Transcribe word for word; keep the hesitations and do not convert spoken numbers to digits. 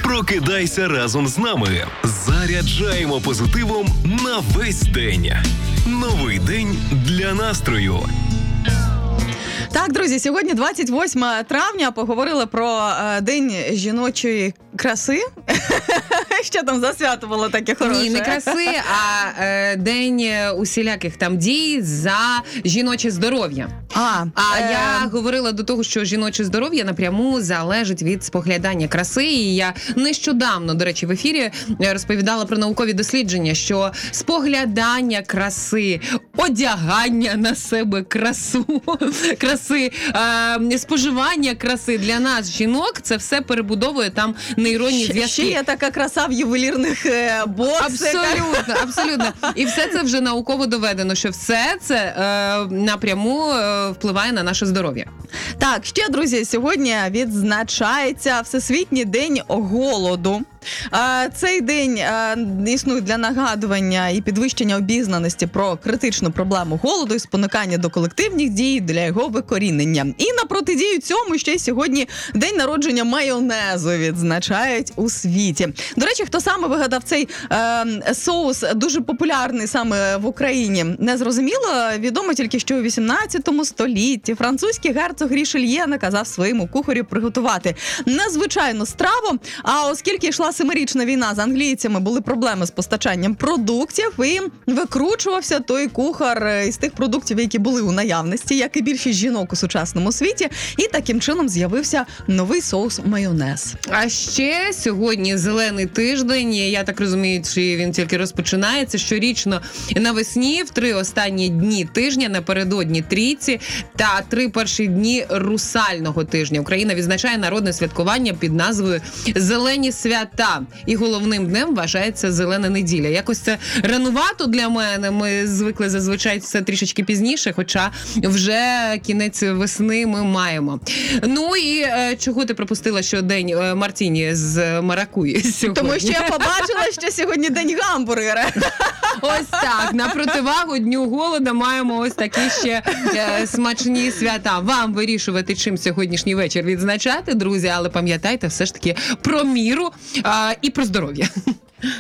Прокидайся разом з нами. Заряджаємо позитивом на весь день. Новий день для настрою. Так, друзі, сьогодні двадцять восьме травня, поговорили про е, День жіночої краси. Що там за свято було таке хороше? Ні, не краси, а е, день усіляких там дій за жіноче здоров'я. А, А е... я говорила до того, що жіноче здоров'я напряму залежить від споглядання краси. І я нещодавно, до речі, в ефірі розповідала про наукові дослідження, що споглядання краси, одягання на себе красу, краси, е, споживання краси для нас, жінок, це все перебудовує там нейронні ще, зв'язки. Ще є така краса в ювелірних е, боксах. Абсолютно, абсолютно. І все це вже науково доведено, що все це е, напряму е, впливає на наше здоров'я. Так, ще, друзі, сьогодні відзначається Всесвітній день голоду. Цей день існує для нагадування і підвищення обізнаності про критичну проблему голоду і спонукання до колективних дій для його викорінення. І на протидію цьому ще й сьогодні день народження майонезу відзначають у світі. До речі, хто саме вигадав цей е, соус, дуже популярний саме в Україні, не зрозуміло. Відомо тільки, що у вісімнадцятому столітті французький герцог Рішельє наказав своєму кухарю приготувати незвичайну страву, а оскільки йшла семирічна війна з англійцями, були проблеми з постачанням продуктів, і викручувався той кухар із тих продуктів, які були у наявності, як і більшість жінок у сучасному світі, і таким чином з'явився новий соус майонез. А ще сьогодні зелений тиждень, я так розумію, що він тільки розпочинається щорічно навесні, в три останні дні тижня, напередодні трійці та три перші дні русального тижня. Україна відзначає народне святкування під назвою «Зелені свята». І головним днем вважається Зелена неділя. Якось це ранувато для мене. Ми звикли зазвичай все трішечки пізніше, хоча вже кінець весни ми маємо. Ну і е, чого ти пропустила, що день е, мартіні з маракуї сьогодні? Тому що я побачила, що сьогодні день гамбургера. Ось так, на противагу Дню голода маємо ось такі ще е, смачні свята. Вам вирішувати, чим сьогоднішній вечір відзначати, друзі, але пам'ятайте все ж таки про міру е, і про здоров'я.